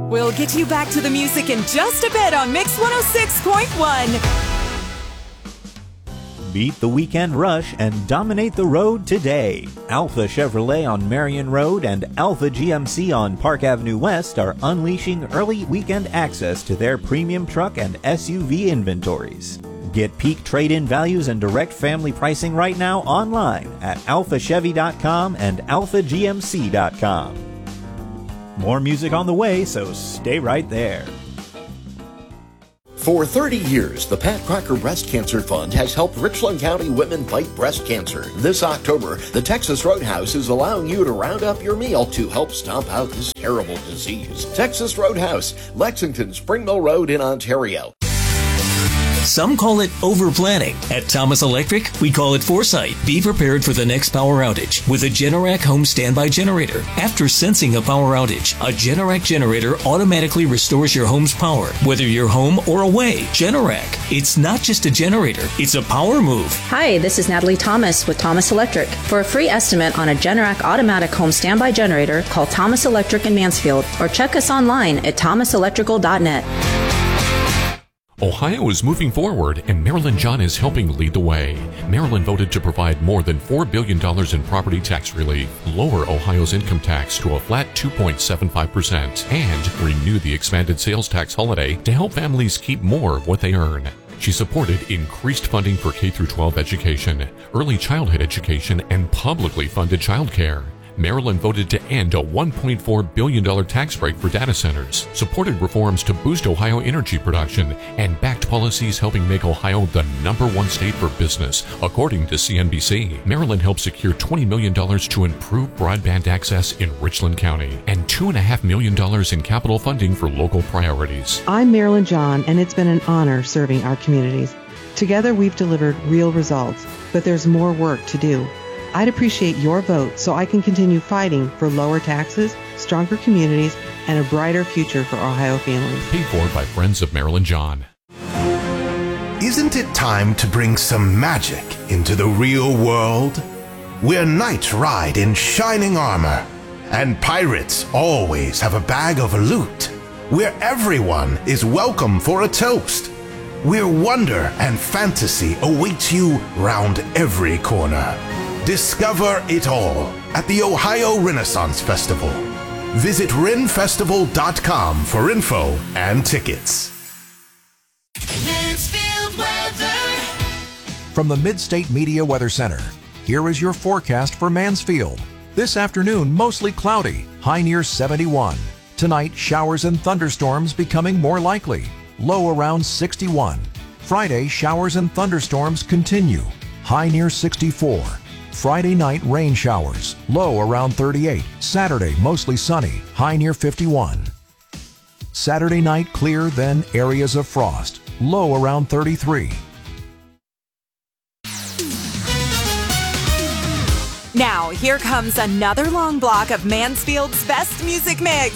We'll get you back to the music in just a bit on Mix 106.1. Beat the weekend rush and dominate the road today. Alpha Chevrolet on Marion Road and Alpha GMC on Park Avenue West are unleashing early weekend access to their premium truck and SUV inventories. Get peak trade-in values and direct family pricing right now online at alphachevy.com and alphagmc.com. More music on the way, so stay right there. For 30 years, the Pat Crocker Breast Cancer Fund has helped Richland County women fight breast cancer. This October, the Texas Roadhouse is allowing you to round up your meal to help stomp out this terrible disease. Texas Roadhouse, Lexington, Spring Mill Road in Ontario. Some call it over-planning. At Thomas Electric, we call it foresight. Be prepared for the next power outage with a Generac home standby generator. After sensing a power outage, a Generac generator automatically restores your home's power, whether you're home or away. Generac. It's not just a generator, it's a power move. Hi, this is Natalie Thomas with Thomas Electric. For a free estimate on a Generac automatic home standby generator, call Thomas Electric in Mansfield or check us online at thomaselectrical.net. Ohio is moving forward, and Marilyn John is helping lead the way. Marilyn voted to provide more than $4 billion in property tax relief, lower Ohio's income tax to a flat 2.75%, and renew the expanded sales tax holiday to help families keep more of what they earn. She supported increased funding for K-12 education, early childhood education, and publicly funded childcare. Maryland voted to end a $1.4 billion tax break for data centers, supported reforms to boost Ohio energy production, and backed policies helping make Ohio the #1 state for business, according to CNBC. Maryland helped secure $20 million to improve broadband access in Richland County and $2.5 million in capital funding for local priorities. I'm Marilyn John, and it's been an honor serving our communities. Together we've delivered real results, but there's more work to do. I'd appreciate your vote so I can continue fighting for lower taxes, stronger communities, and a brighter future for Ohio families. Paid for by Friends of Marilyn John. Isn't it time to bring some magic into the real world? Where knights ride in shining armor, and pirates always have a bag of loot. Where everyone is welcome for a toast. Where wonder and fantasy awaits you round every corner. Discover it all at the Ohio Renaissance Festival. Visit renfestival.com for info and tickets. Mansfield weather. From the Mid-State Media Weather Center, here is your forecast for Mansfield. This afternoon, mostly cloudy, high near 71. Tonight, showers and thunderstorms becoming more likely, low around 61. Friday, showers and thunderstorms continue, high near 64. Friday night, rain showers, low around 38. Saturday, mostly sunny, high near 51. Saturday night, clear, then areas of frost, low around 33. Now, here comes another long block of Mansfield's best music mix.